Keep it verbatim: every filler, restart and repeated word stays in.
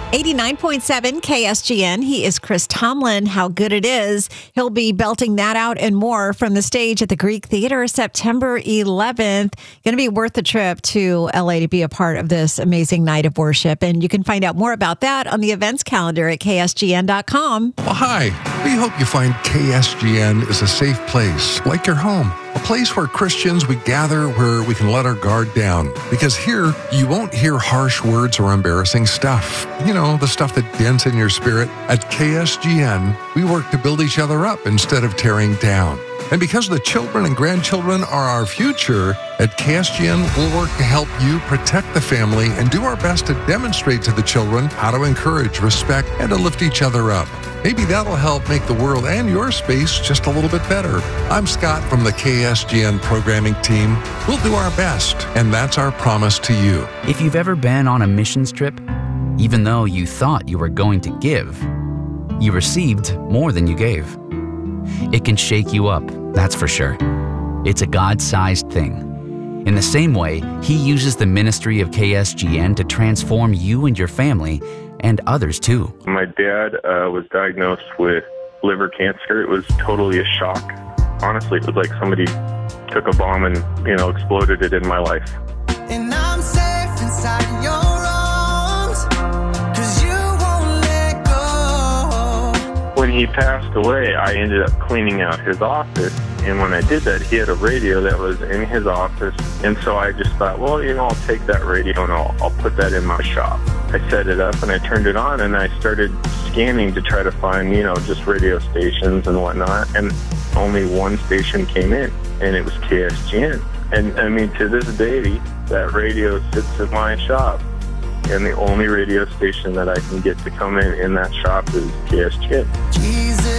eighty-nine point seven K S G N. He is Chris Tomlin. How good it is. He'll be belting that out and more from the stage at the Greek Theater September eleventh. Going to be worth the trip to L A to be a part of this amazing night of worship. And you can find out more about that on the events calendar at K S G N dot com. Well, hi. We hope you find K S G N is a safe place, like your home. A place where Christians, we gather where we can let our guard down. Because here, you won't hear harsh words or embarrassing stuff. You know, the stuff that dents in your spirit. At K S G N, we work to build each other up instead of tearing down. And because the children and grandchildren are our future, at K S G N, we'll work to help you protect the family and do our best to demonstrate to the children how to encourage, respect, and to lift each other up. Maybe that'll help make the world and your space just a little bit better. I'm Scott from the K S G N programming team. We'll do our best, and that's our promise to you. If you've ever been on a missions trip, even though you thought you were going to give, you received more than you gave. It can shake you up, that's for sure. It's a God-sized thing. In the same way, He uses the ministry of K S G N to transform you and your family and others too. My dad uh, was diagnosed with liver cancer. It was totally a shock. Honestly, it was like somebody took a bomb and, you know, exploded it in my life. And I'm safe inside your arms, 'cause you won't let go. When he passed away, I ended up cleaning out his office. And when I did that, he had a radio that was in his office. And so I just thought, well, you know, I'll take that radio and I'll, I'll put that in my shop. I set it up and I turned it on and I started scanning to try to find, you know, just radio stations and whatnot. And only one station came in, and it was K S G N. And I mean, to this day, that radio sits in my shop. And the only radio station that I can get to come in in that shop is K S G N. Jesus.